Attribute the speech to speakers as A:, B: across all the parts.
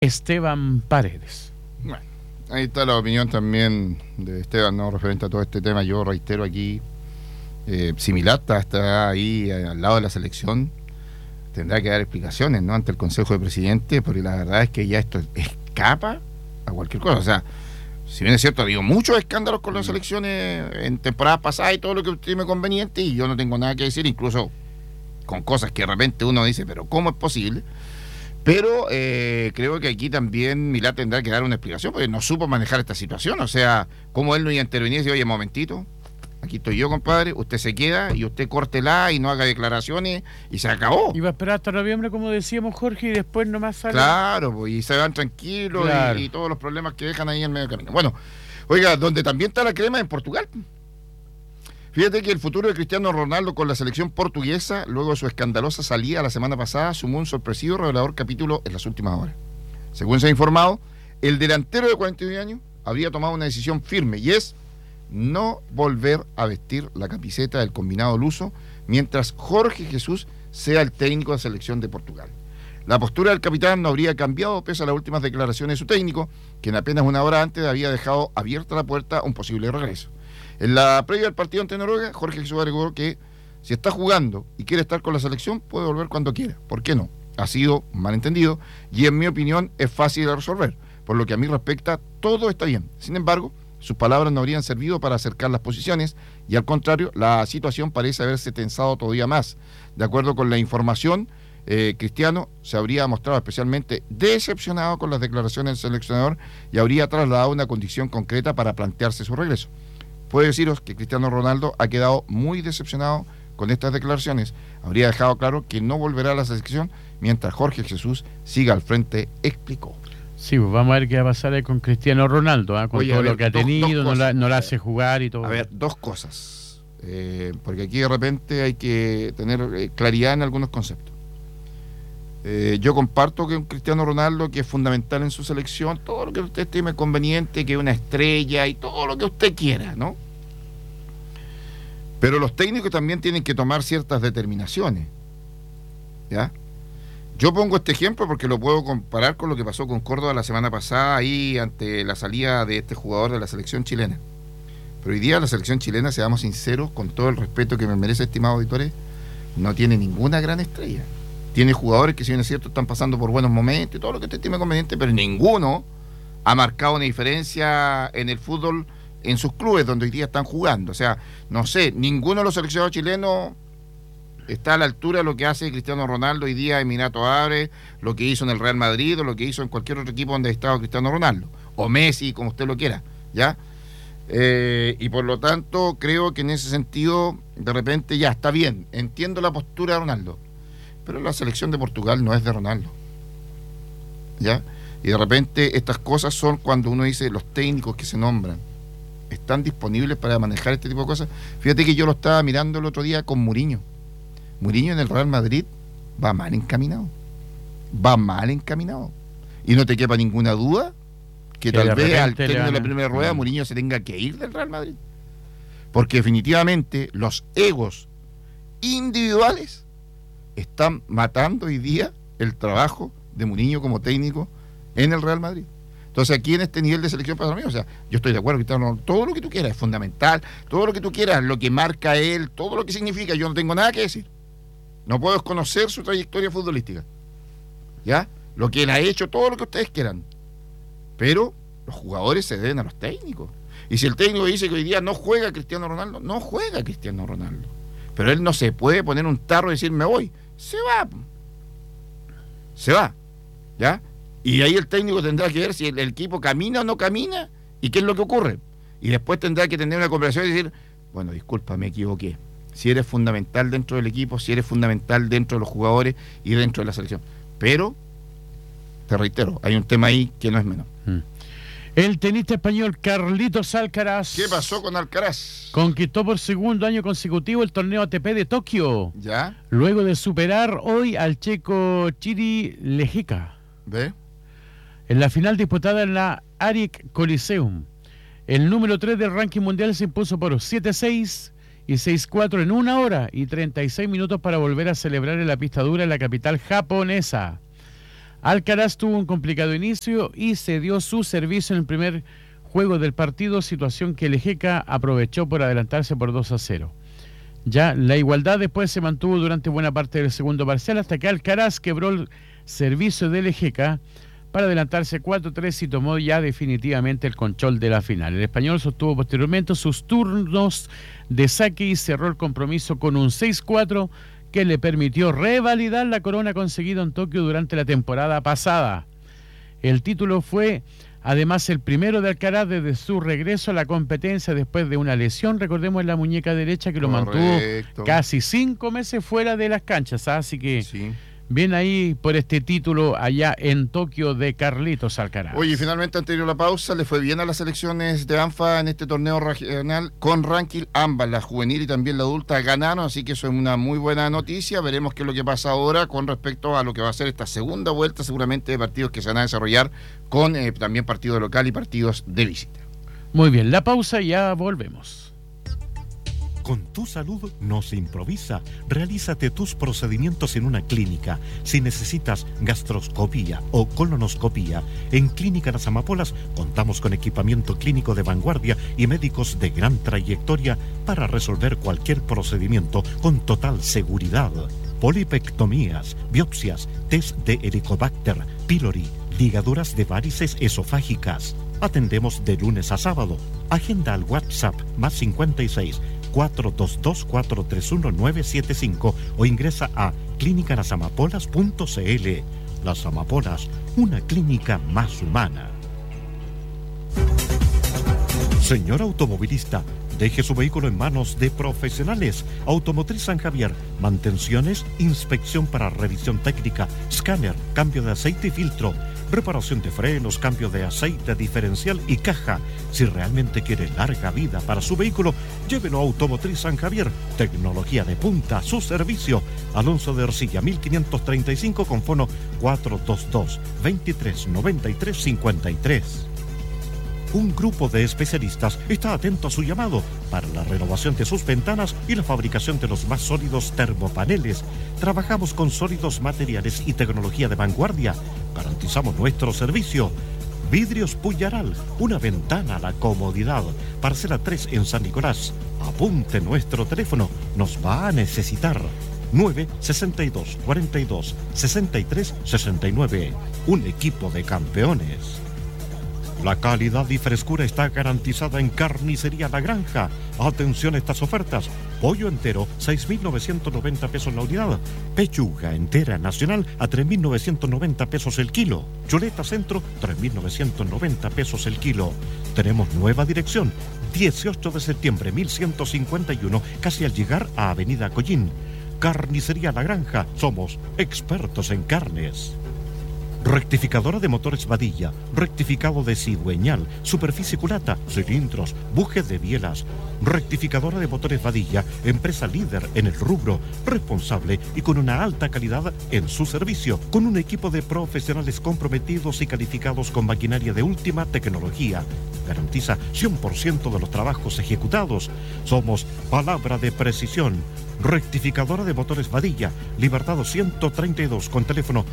A: Esteban Paredes.
B: Bueno, ahí está la opinión también de Esteban, ¿no? Referente a todo este tema. Yo reitero aquí, si Milata está ahí al lado de la selección, tendrá que dar explicaciones, ¿no? Ante el Consejo de Presidentes, porque la verdad es que ya esto escapa a cualquier cosa. O sea, si bien es cierto, ha habido muchos escándalos con las elecciones en temporadas pasadas y todo lo que usted me conveniente, y yo no tengo nada que decir, incluso con cosas que de repente uno dice, pero ¿cómo es posible? Pero creo que aquí también Milá tendrá que dar una explicación, porque no supo manejar esta situación. O sea, cómo él no iba a intervenir y decir, oye, momentito, aquí estoy yo, compadre, usted se queda y usted córtela y no haga declaraciones y se acabó.
A: Iba a esperar hasta noviembre, como decíamos, Jorge, y después nomás sale.
B: Claro, pues, y se van tranquilos, claro. y todos los problemas que dejan ahí en medio del camino. Bueno, oiga, donde también está la crema en Portugal. Fíjate que el futuro de Cristiano Ronaldo con la selección portuguesa, luego de su escandalosa salida la semana pasada, sumó un sorpresivo y revelador capítulo en las últimas horas. Según se ha informado, el delantero de 41 años habría tomado una decisión firme, y es no volver a vestir la camiseta del combinado luso mientras Jorge Jesús sea el técnico de la selección de Portugal. La postura del capitán no habría cambiado pese a las últimas declaraciones de su técnico, quien apenas una hora antes había dejado abierta la puerta a un posible regreso. En la previa del partido ante Noruega, Jorge Jesús agregó que si está jugando y quiere estar con la selección, puede volver cuando quiera. ¿Por qué no? Ha sido malentendido y en mi opinión es fácil de resolver. Por lo que a mí respecta, todo está bien. Sin embargo, sus palabras no habrían servido para acercar las posiciones y al contrario, la situación parece haberse tensado todavía más. De acuerdo con la información, Cristiano se habría mostrado especialmente decepcionado con las declaraciones del seleccionador y habría trasladado una condición concreta para plantearse su regreso. Puedo deciros que Cristiano Ronaldo ha quedado muy decepcionado con estas declaraciones. Habría dejado claro que no volverá a la selección mientras Jorge Jesús siga al frente, explicó.
A: Sí, pues vamos a ver qué va a pasar con Cristiano Ronaldo, con todo lo que ha tenido, no la hace jugar y todo.
B: A ver, dos cosas, porque aquí de repente hay que tener claridad en algunos conceptos. Yo comparto que un Cristiano Ronaldo, que es fundamental en su selección, todo lo que usted estime conveniente, que es una estrella y todo lo que usted quiera, ¿no? Pero los técnicos también tienen que tomar ciertas determinaciones, ¿ya? Yo pongo este ejemplo porque lo puedo comparar con lo que pasó con Córdoba la semana pasada ahí ante la salida de este jugador de la selección chilena. Pero hoy día la selección chilena, seamos sinceros, con todo el respeto que me merece, estimados auditores, no tiene ninguna gran estrella. Tiene jugadores que, si bien es cierto, están pasando por buenos momentos y todo lo que usted estime conveniente, pero ninguno ha marcado una diferencia en el fútbol en sus clubes donde hoy día están jugando. O sea, no sé, ninguno de los seleccionados chilenos está a la altura de lo que hace Cristiano Ronaldo hoy día en Emiratos Árabes, lo que hizo en el Real Madrid o lo que hizo en cualquier otro equipo donde ha estado Cristiano Ronaldo, o Messi, como usted lo quiera, ¿ya? Y por lo tanto, creo que en ese sentido, de repente ya está bien, entiendo la postura de Ronaldo, pero la selección de Portugal no es de Ronaldo, ¿ya? Y de repente estas cosas son cuando uno dice los técnicos que se nombran están disponibles para manejar este tipo de cosas. Fíjate que yo lo estaba mirando el otro día con Mourinho. Mourinho en el Real Madrid va mal encaminado, y no te quepa ninguna duda que tal vez al término de la primera rueda Mourinho se tenga que ir del Real Madrid, porque definitivamente los egos individuales están matando hoy día el trabajo de Mourinho como técnico en el Real Madrid. Entonces aquí en este nivel de selección para mí, o sea, yo estoy de acuerdo, todo lo que tú quieras es fundamental, todo lo que tú quieras, lo que marca él, todo lo que significa, yo no tengo nada que decir. No puedo desconocer su trayectoria futbolística, ¿ya? Lo que él ha hecho, todo lo que ustedes quieran. Pero los jugadores se deben a los técnicos. Y si el técnico dice que hoy día no juega Cristiano Ronaldo, no juega Cristiano Ronaldo. Pero él no se puede poner un tarro y decir me voy. Se va, ¿ya? Y ahí el técnico tendrá que ver si el equipo camina o no camina y qué es lo que ocurre. Y después tendrá que tener una conversación y decir, bueno, disculpa, me equivoqué. Si eres fundamental dentro del equipo, si eres fundamental dentro de los jugadores y dentro de la selección. Pero, te reitero, hay un tema ahí que no es menor.
A: El tenista español Carlitos Alcaraz.
B: ¿Qué pasó con Alcaraz?
A: Conquistó por segundo año consecutivo el torneo ATP de Tokio.
B: ¿Ya?
A: Luego de superar hoy al checo Jiri Lehecka.
B: ¿Ve?
A: En la final disputada en la Arik Coliseum. El número 3 del ranking mundial se impuso por 7-6 y 6-4 en 1 hora y 36 minutos para volver a celebrar en la pista dura en la capital japonesa. Alcaraz tuvo un complicado inicio y cedió su servicio en el primer juego del partido, situación que el Ejeca aprovechó por adelantarse por 2-0. Ya la igualdad después se mantuvo durante buena parte del segundo parcial hasta que Alcaraz quebró el servicio del Ejeca para adelantarse 4-3 y tomó ya definitivamente el control de la final. El español sostuvo posteriormente sus turnos de saque y cerró el compromiso con un 6-4 que le permitió revalidar la corona conseguida en Tokio durante la temporada pasada. El título fue además el primero de Alcaraz desde su regreso a la competencia después de una lesión, recordemos, en la muñeca derecha que lo mantuvo casi 5 meses fuera de las canchas, así que sí. Bien ahí por este título allá en Tokio de Carlitos Alcaraz.
B: Oye, finalmente anterior a la pausa, le fue bien a las selecciones de ANFA en este torneo regional con ranking, ambas, la juvenil y también la adulta, ganaron, así que eso es una muy buena noticia. Veremos qué es lo que pasa ahora con respecto a lo que va a ser esta segunda vuelta, seguramente de partidos que se van a desarrollar con también partidos local y partidos de visita.
A: Muy bien, la pausa y ya volvemos.
C: Con tu salud no se improvisa. Realízate tus procedimientos en una clínica. Si necesitas gastroscopía o colonoscopía, en Clínica Las Amapolas contamos con equipamiento clínico de vanguardia y médicos de gran trayectoria para resolver cualquier procedimiento con total seguridad. Polipectomías, biopsias, test de Helicobacter pylori, ligaduras de varices esofágicas. Atendemos de lunes a sábado. Agenda al WhatsApp +56 422-431-975 o ingresa a clinicanasamapolas.cl. Las Amapolas, una clínica más humana. Señor automovilista, deje su vehículo en manos de profesionales. Automotriz San Javier, mantenciones, inspección para revisión técnica, escáner, cambio de aceite y filtro, reparación de frenos, cambio de aceite diferencial y caja. Si realmente quiere larga vida para su vehículo, llévelo a Automotriz San Javier. Tecnología de punta a su servicio. Alonso de Ercilla, 1535 con fono 422-2393-53. Un grupo de especialistas está atento a su llamado para la renovación de sus ventanas y la fabricación de los más sólidos termopaneles. Trabajamos con sólidos materiales y tecnología de vanguardia. Garantizamos nuestro servicio. Vidrios Puyaral, una ventana a la comodidad. Parcela 3 en San Nicolás. Apunte nuestro teléfono, nos va a necesitar. 962-42-63-69. Un equipo de campeones. La calidad y frescura está garantizada en Carnicería La Granja. Atención a estas ofertas. Pollo entero, 6.990 pesos la unidad. Pechuga entera nacional a 3.990 pesos el kilo. Chuleta centro, 3.990 pesos el kilo. Tenemos nueva dirección. 18 de septiembre, 1151, casi al llegar a Avenida Collín. Carnicería La Granja. Somos expertos en carnes. Rectificadora de motores Badilla, rectificado de cigüeñal, superficie culata, cilindros, bujes de bielas. Rectificadora de motores Badilla, empresa líder en el rubro, responsable y con una alta calidad en su servicio, con un equipo de profesionales comprometidos y calificados con maquinaria de última tecnología. Garantiza 100% de los trabajos ejecutados. Somos palabra de precisión. Rectificadora de motores Badilla, Libertado 132 con teléfono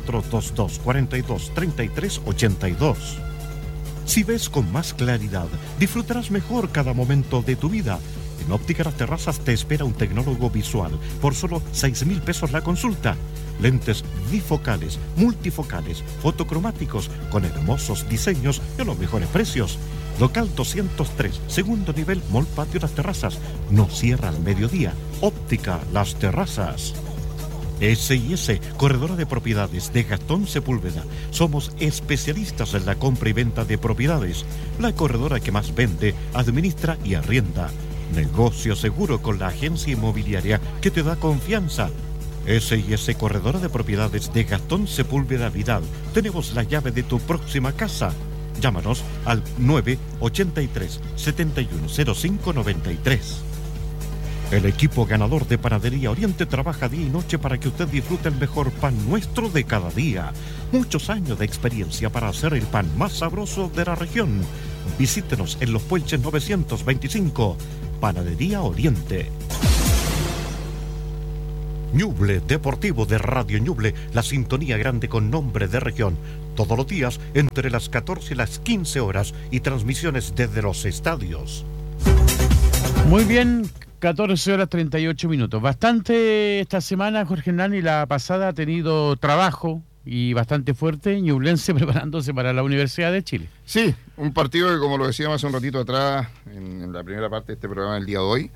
C: 422-42-33-82. Si ves con más claridad, disfrutarás mejor cada momento de tu vida. En Óptica Las Terrazas te espera un tecnólogo visual por solo 6.000 pesos la consulta. Lentes bifocales, multifocales, fotocromáticos con hermosos diseños y a los mejores precios. Local 203, segundo nivel, Mall Patio Las Terrazas. No cierra al mediodía. Óptica Las Terrazas. S&S, corredora de propiedades de Gastón Sepúlveda. Somos especialistas en la compra y venta de propiedades. La corredora que más vende, administra y arrienda. Negocio seguro con la agencia inmobiliaria que te da confianza. S&S, corredora de propiedades de Gastón Sepúlveda Vidal. Tenemos la llave de tu próxima casa. Llámanos al 983-710593. El equipo ganador de Panadería Oriente trabaja día y noche para que usted disfrute el mejor pan nuestro de cada día. Muchos años de experiencia para hacer el pan más sabroso de la región. Visítenos en Los Puelches 925. Panadería Oriente. Ñuble Deportivo de Radio Ñuble, la sintonía grande con nombre de región. Todos los días entre las 14 y las 15 horas y transmisiones desde los estadios.
A: Muy bien, 14 horas 38 minutos. Bastante esta semana, Jorge Hernán, y la pasada ha tenido trabajo y bastante fuerte, Ñublense preparándose para la Universidad de Chile.
B: Sí, un partido que, como lo decíamos hace un ratito atrás, en la primera parte de este programa del día de hoy,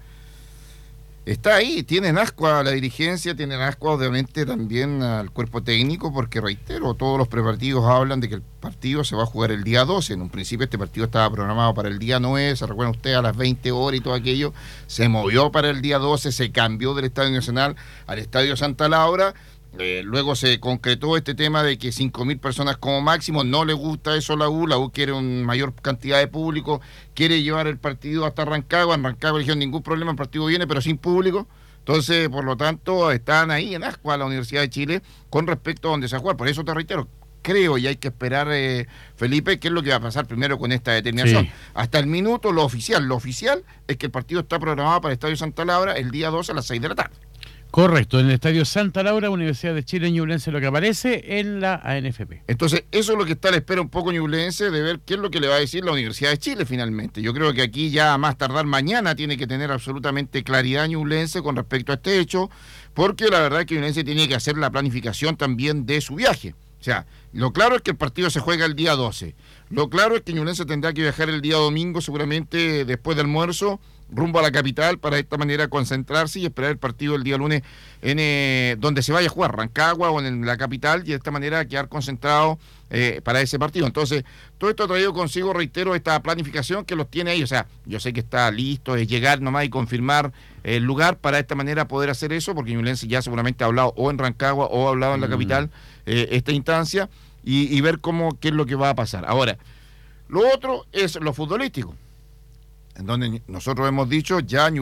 B: está ahí, tienen asco a la dirigencia, tienen asco obviamente también al cuerpo técnico, porque reitero, todos los preparativos hablan de que el partido se va a jugar el día 12, en un principio este partido estaba programado para el día 9, se recuerdan ustedes, a las 20 horas y todo aquello, se movió para el día 12, se cambió del Estadio Nacional al Estadio Santa Laura. Luego se concretó este tema de que 5.000 personas como máximo, no le gusta eso a la U quiere una mayor cantidad de público, quiere llevar el partido hasta Rancagua, en Rancagua dijeron ningún problema, el partido viene pero sin público, entonces por lo tanto están ahí en asco a la Universidad de Chile con respecto a donde se va a jugar, por eso te reitero, creo y hay que esperar, Felipe, qué es lo que va a pasar primero con esta determinación. Sí. Hasta el minuto lo oficial es que el partido está programado para el Estadio Santa Laura el día 12 a las 6 de la tarde.
A: Correcto, en el Estadio Santa Laura, Universidad de Chile, Ñublense, lo que aparece en la ANFP.
B: Entonces, eso es lo que está a la espera un poco Ñublense, de ver qué es lo que le va a decir la Universidad de Chile finalmente. Yo creo que aquí ya a más tardar mañana tiene que tener absolutamente claridad Ñublense con respecto a este hecho, porque la verdad es que Ñublense tiene que hacer la planificación también de su viaje. O sea, lo claro es que el partido se juega el día 12. Lo claro es que Ñublense tendrá que viajar el día domingo, seguramente después del almuerzo, rumbo a la capital, para de esta manera concentrarse y esperar el partido el día lunes en donde se vaya a jugar, Rancagua o en la capital, y de esta manera quedar concentrado para ese partido. Entonces, todo esto ha traído consigo, reitero, esta planificación que los tiene ahí. O sea, yo sé que está listo, es llegar nomás y confirmar el lugar para de esta manera poder hacer eso, porque Ñublense ya seguramente ha hablado o en Rancagua o ha hablado en la capital esta instancia, y ver qué es lo que va a pasar. Ahora, lo otro es lo futbolístico, en donde nosotros hemos dicho ya